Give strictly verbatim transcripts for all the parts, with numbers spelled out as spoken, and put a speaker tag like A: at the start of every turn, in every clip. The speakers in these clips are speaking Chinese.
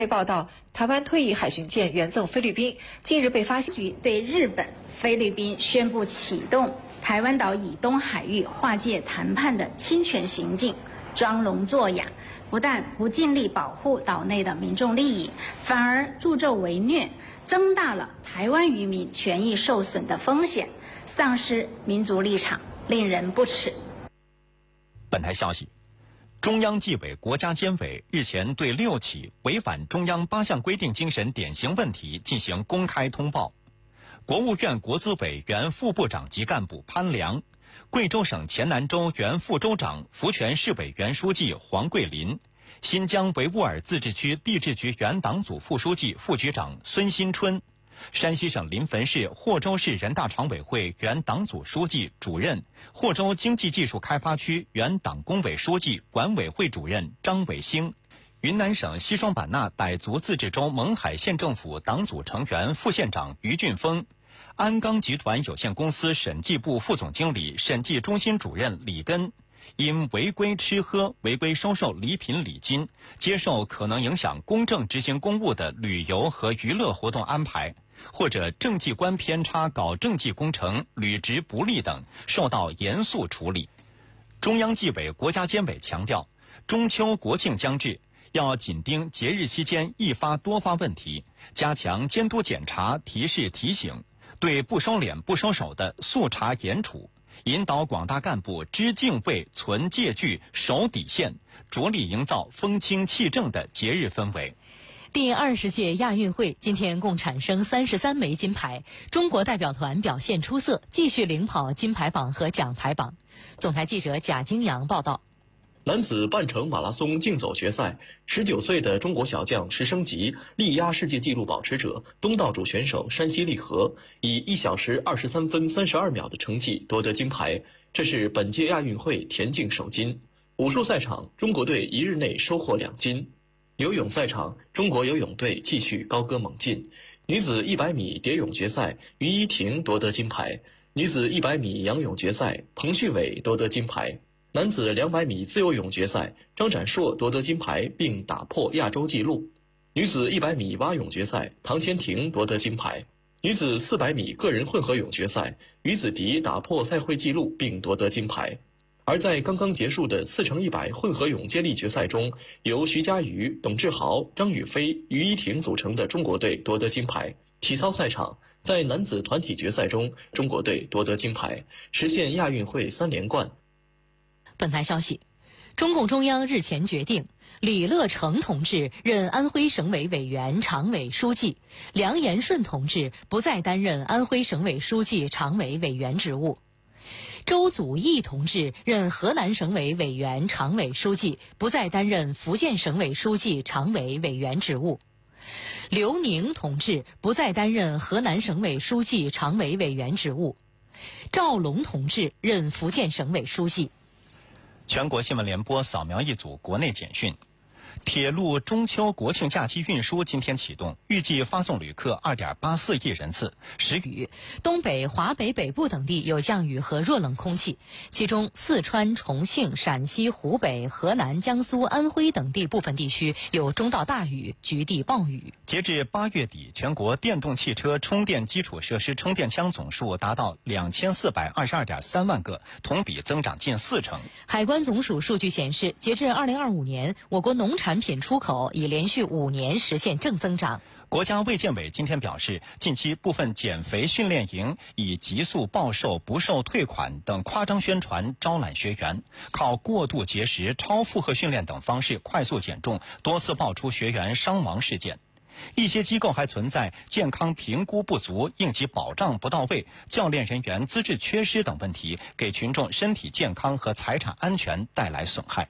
A: 报道，台湾退役海巡舰援赠菲律宾，近日被发现
B: 局对日本、菲律宾宣布启动台湾岛以东海域划界谈判的侵权行径，装聋作哑，不但不尽力保护岛内的民众利益，反而助纣为虐，增大了台湾渔民权益受损的风险，丧失民族立场，令人不齿。
C: 本台消息。中央纪委国家监委日前对六起违反中央八项规定精神典型问题进行公开通报。国务院国资委原副部长级干部潘良，贵州省黔南州原副州长、福泉市委原书记黄桂林，新疆维吾尔自治区地质局原党组副书记、副局长孙新春，山西省临汾市霍州市人大常委会原党组书记、主任，霍州经济技术开发区原党工委书记、管委会主任张伟兴，云南省西双版纳傣族自治州勐海县政府党组成员、副县长于俊峰，鞍钢集团有限公司审计部副总经理、审计中心主任李根，因违规吃喝、违规收受礼品礼金、接受可能影响公正执行公务的旅游和娱乐活动安排，或者政绩观偏差搞政绩工程、履职不力等，受到严肃处理。中央纪委国家监委强调，中秋国庆将至，要紧盯节日期间易发多发问题，加强监督检查、提示提醒，对不收敛不收手的速查严处，引导广大干部知敬畏、存戒惧、守底线，着力营造风清气正的节日氛围。
D: 第二十届亚运会今天共产生三十三枚金牌，中国代表团表现出色，继续领跑金牌榜和奖牌榜。总台记者贾金阳报道。
E: 男子半程马拉松竞走决赛，十九岁的中国小将石生吉力压世界纪录保持者东道主选手山西利和，以一小时二十三分三十二秒的成绩夺得金牌，这是本届亚运会田径首金。武术赛场，中国队一日内收获两金。游泳赛场，中国游泳队继续高歌猛进。女子一百米蝶泳决赛，于依婷夺得金牌；女子一百米仰泳决赛，彭旭伟夺得金牌。男子两百米自由泳决赛，张展硕夺得金牌并打破亚洲纪录；女子一百米蛙泳决赛，唐千婷夺得金牌；女子四百米个人混合泳决赛，于子迪打破赛会纪录并夺得金牌。而在刚刚结束的四乘一百混合泳接力决赛中，由徐嘉余、董志豪、张雨霏、于依婷组成的中国队夺得金牌。体操赛场，在男子团体决赛中，中国队夺得金牌，实现亚运会三连冠。
D: 本台消息，中共中央日前决定，李乐成同志任安徽省委委员、常委书记，梁延顺同志不再担任安徽省委书记、常委委员职务。周祖义同志任河南省委委员、常委书记，不再担任福建省委书记、常委委员职务。刘宁同志不再担任河南省委书记、常委委员职务。赵龙同志任福建省委书记。
C: 全国新闻联播扫描一组国内简讯。铁路中秋国庆假期运输今天启动，预计发送旅客二点八四亿人次。时雨，
D: 东北、华北北部等地有降雨和弱冷空气，其中四川、重庆、陕西、湖北、河南、江苏、安徽等地部分地区有中到大雨，局地暴雨。
C: 截至八月底，全国电动汽车充电基础设施充电枪总数达到两千四百二十二点三万个，同比增长近四成。
D: 海关总署数据显示，截至二零二五年，我国农产品出口已连续五年实现正增长。
C: 国家卫健委今天表示，近期部分减肥训练营以急速暴瘦、不受退款等夸张宣传招揽学员，靠过度节食、超负荷训练等方式快速减重，多次爆出学员伤亡事件。一些机构还存在健康评估不足、应急保障不到位、教练人员资质缺失等问题，给群众身体健康和财产安全带来损害。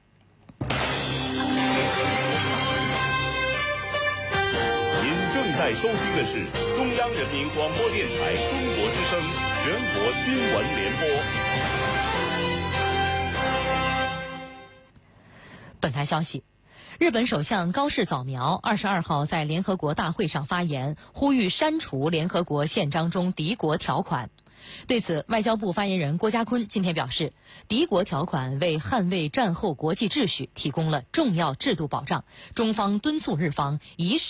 F: 在收听的是中央人民广播电台中国之声全国新闻联播。
D: 本台消息，日本首相高市早苗二十二号在联合国大会上发言，呼吁删除联合国宪章中敌国条款。 对此，外交部发言人郭家坤今天表示，敌国条款为捍卫战后国际秩序提供了重要制度保障，中方敦促日方以